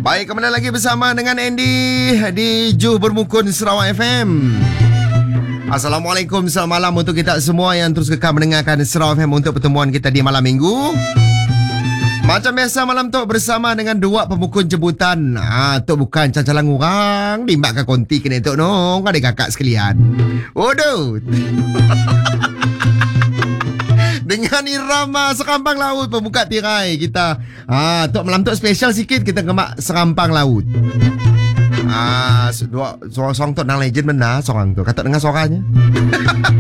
Baik, kembali lagi bersama dengan Andy di Juh Bermukun Sarawak FM. Assalamualaikum, selamat malam untuk kita semua yang terus kekal mendengarkan Sarawak FM untuk pertemuan kita di malam minggu. Macam biasa malam tu bersama dengan dua pemukul jemputan. Tu bukan cacalang orang, limbakkan konti kena tu nong, ada kakak sekalian. Waduh. Dengan irama Serampang Laut pembuka tirai kita. Tok malam tu special sikit, kita kemak Serampang Laut. Dua seorang tu nang legend benar seorang tu. Kata dengar suaranya.